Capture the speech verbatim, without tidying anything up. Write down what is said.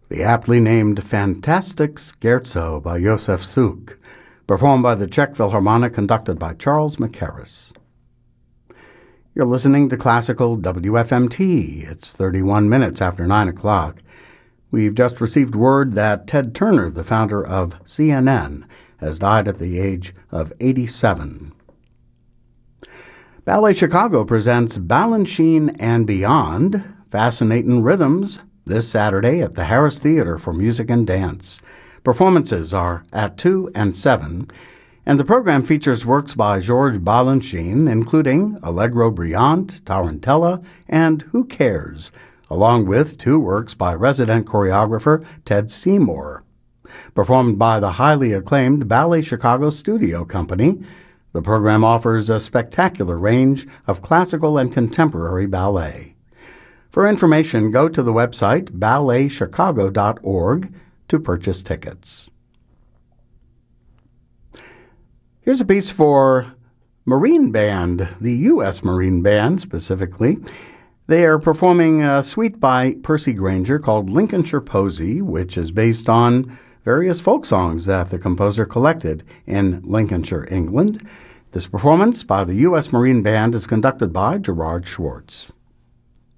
the aptly named Fantastic Scherzo by Josef Suk, performed by the Czech Philharmonic, conducted by Charles Mackerras. You're listening to Classical W F M T. It's thirty-one minutes after nine o'clock. We've just received word that Ted Turner, the founder of C N N, has died at the age of eighty-seven. Ballet Chicago presents Balanchine and Beyond, Fascinating Rhythms, this Saturday at the Harris Theater for Music and Dance. Performances are at two and seven, and the program features works by Georges Balanchine, including Allegro Brillante, Tarantella, and Who Cares?, along with two works by resident choreographer Ted Seymour. Performed by the highly acclaimed Ballet Chicago Studio Company, the program offers a spectacular range of classical and contemporary ballet. For information, go to the website ballet chicago dot org to purchase tickets. Here's a piece for Marine Band, the U S Marine Band specifically. They are performing a suite by Percy Grainger called Lincolnshire Posy, which is based on various folk songs that the composer collected in Lincolnshire, England. This performance by the U S Marine Band is conducted by Gerard Schwartz.